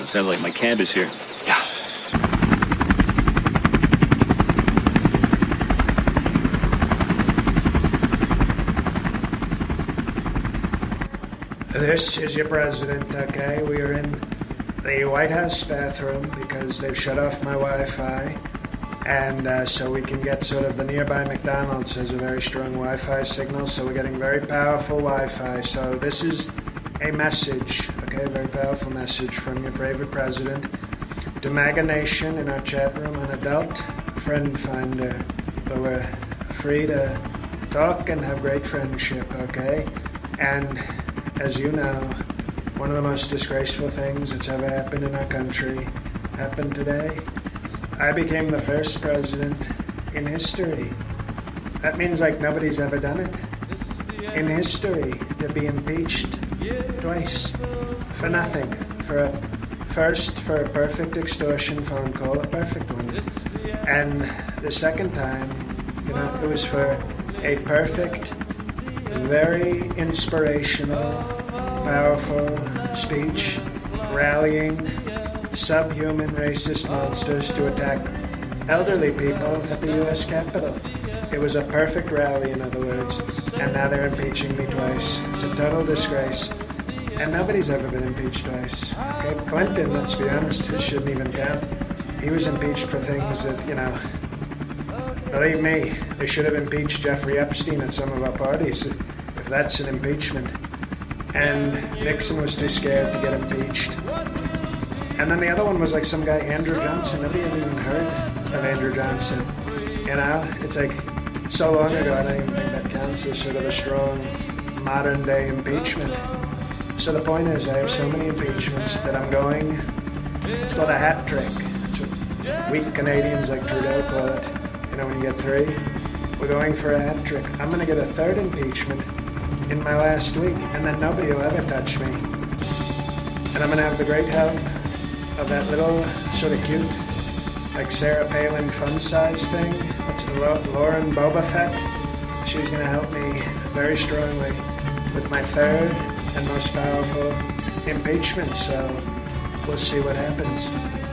It sounded like my cab is here. Yeah. This is your president, okay? We are in the White House bathroom because they've shut off my Wi-Fi. And so we can get sort of the nearby McDonald's has a very strong Wi-Fi signal, so we're getting very powerful Wi-Fi. So this is a message, okay, a very powerful message from your favorite president to MAGA Nation in our chat room on Adult Friend Finder, where we're free to talk and have great friendship, okay? And as you know, one of the most disgraceful things that's ever happened in our country happened today. I became the first president in history. That means like nobody's ever done it in history to be impeached twice for nothing. For a perfect extortion phone call, a perfect one. And the second time, it was for a perfect, very inspirational, powerful speech rallying subhuman racist monsters to attack elderly people at the U.S. Capitol. It was a perfect rally, in other words, and now they're impeaching me twice. It's a total disgrace, and nobody's ever been impeached twice. Okay, Clinton, let's be honest, it shouldn't even count. He was impeached for things that, believe me, they should have impeached Jeffrey Epstein at some of our parties, if that's an impeachment. And Nixon was too scared to get impeached. And then the other one was like some guy, Andrew Johnson. Nobody ever even heard of Andrew Johnson. It's like so long ago, I don't even think that counts as sort of a strong modern day impeachment. So the point is, I have so many impeachments that I'm going, it's called a hat trick. It's what weak Canadians like Trudeau call it. When you get three, we're going for a hat trick. I'm going to get a third impeachment in my last week, and then nobody will ever touch me. And I'm going to have the great help of that little sort of cute, like Sarah Palin fun size thing. What's it, Lauren Boba Fett? She's going to help me very strongly with my third and most powerful impeachment. So we'll see what happens.